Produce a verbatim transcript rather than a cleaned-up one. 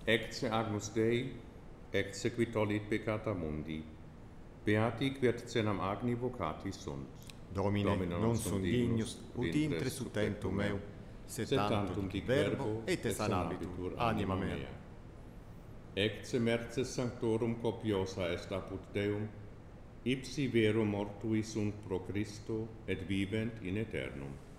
Ecce Agnus Dei, ecce qui tollit peccata mundi. Beati quercenam agni vocati sunt. Domine, Domine non sunt dignus, ut intre su tentum meu, sed tantum dic verbo, et sanabitur anima mea. Ecce merces sanctorum copiosa est apud Deum, ipsi vero mortui sunt pro Christo, et vivent in aeternum.